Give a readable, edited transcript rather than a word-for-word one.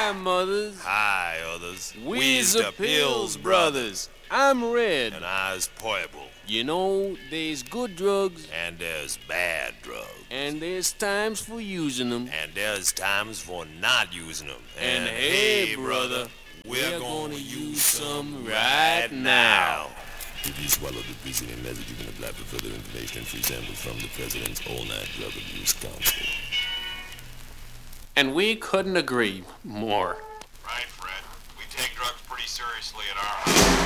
Hi, mothers. Hi, others. We's the Pills Brothers. I'm Red. And I's Poible. You know, there's good drugs. And there's bad drugs. And there's times for using them. And there's times for not using them. And hey, brother, we're gonna use some right now. If you swallow the preceding message, you can apply for further information and free samples from the President's all-night drug abuse council. And we couldn't agree more. Right, Fred. We take drugs pretty seriously at our house.